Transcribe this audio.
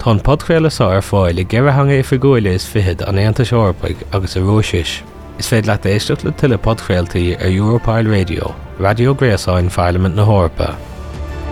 Tá podcréalasá ar fáil I gceithre hanga I figúile is fichead an Aontas Eorpaig agus a Róisis. Is féad leat éisteach le tuile podcréaltaí ar Europile Radio, Radio Gréasáin Parliament na Hórpa.